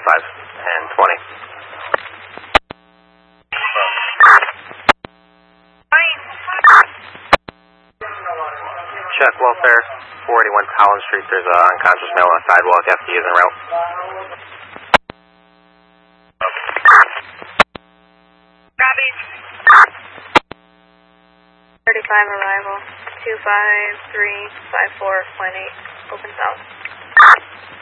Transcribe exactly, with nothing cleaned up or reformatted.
twenty-five and twenty. Check welfare, four eighty-one Collins Street. There's an unconscious male on the sidewalk. F D is en route. Copy. thirty-five arrival, two five three five four point eight, open south.